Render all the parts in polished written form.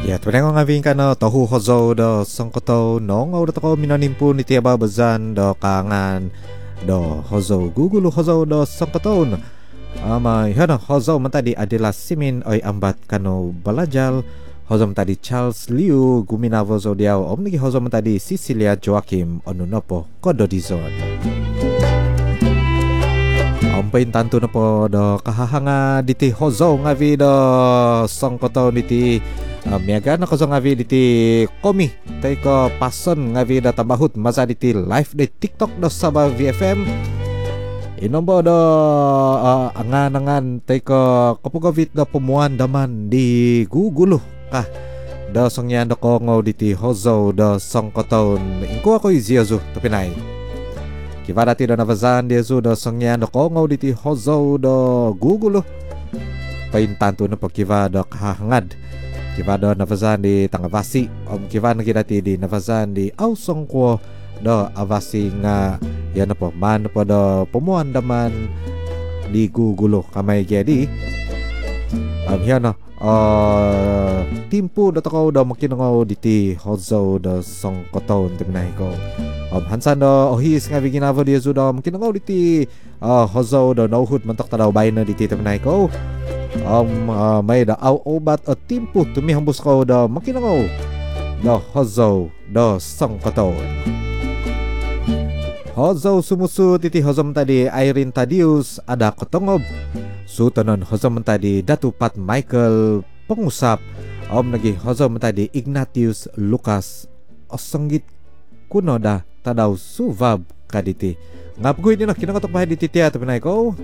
Ya, terdengar ngaving kana tahu hozo do songkoto nong au to minonimpu ni tiaba bazan do kangan do hozo gugulu hozo do songkoto ama hana hozo mentadi adalah simin oi ambat kano balajal hozo mentadi Charles Liu gumina vozo diao omnigi hozo mentadi Cecilia Joaquim onunopo kodo dizon Ompain tantu nopo do kahahanga diti hozo ngavi do songkoto diti miaga na kozo ngavi diti komi taiko pason ngavi da tambahut maza diti live di TikTok do Sabah VFM inombo do angan-angan taiko kopugovit do pemuan daman di guguluh kah do songnya do kongo diti hozo do songkoto ingko ako iziozu tapi nai Kivada ti do navazan dia zu do songnya do kongo diti hozo do guguluh pain tantu no pakiva do kahangad kiva do navazan di tangavasi om kiva nakidati di navazan di ausong ko do avasi nga yan po man po do pemuan daman di guguluh kamay jadi hiano timpu do toko do makinongo diti hozo do songkoton tegnay ko hansan do ohis nga biginavo dia zudo mungkin ngau diti hozo do nauhut mentok tadaw bayna diti temenai ko may da au obat timpu tumi hambus ko do mungkin ngau do hozo do songkoto hozo sumusu titi hozo tadi Irene Tadius ada kotongob sutanon hozo tadi Datu Pat Michael pengusap nagi hozo tadi Ignatius Lucas osenggit kuno dah tadaw suvab kaditi ngap gue ini nak kinakatok bahay diti tiya tapi naik ko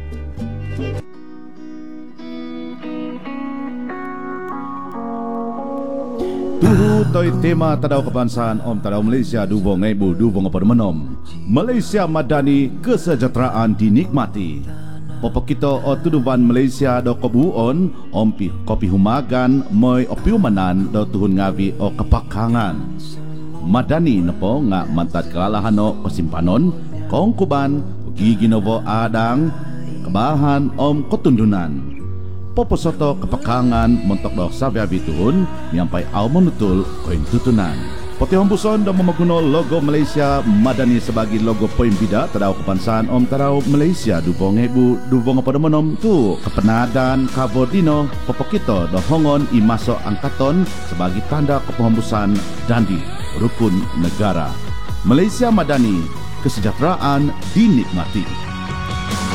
Tuhu toy tema tadaw kebangsaan om tadaw Malaysia dubong ibu dubong apa menom Malaysia madani kesejahteraan dinikmati Popok kita o tuduban Malaysia do kebuon ompi kopi humagan moy opiumanan do tuhun ngavi o kepakangan Madani nepo nga mantat kelalahan o kesimpanon kong kuban gigi novo adang kebahan om ketundunan poposoto kepekangan montok do sabya bituhun nyampai au menutul koin tutunan poti hombuson do memaguno logo Malaysia Madani sebagai logo poin bida tadau kebangsaan om tadau Malaysia dubong ibu dubong apa menom tu kepenadan kabodino popokito do hongon imaso angkaton sebagai tanda kepahombusan dandi rukun negara Malaysia Madani kesejahteraan dinikmati.